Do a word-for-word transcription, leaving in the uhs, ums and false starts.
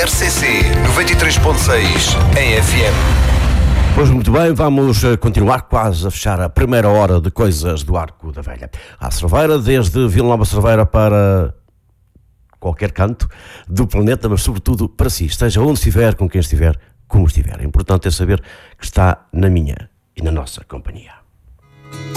R C C noventa e três ponto seis em F M. Pois muito bem, vamos continuar quase a fechar a primeira hora de Coisas do Arco da Velha. À Cerveira, desde Vila Nova Cerveira para qualquer canto do planeta, mas sobretudo para si, esteja onde estiver, com quem estiver, como estiver. O importante é saber que está na minha e na nossa companhia.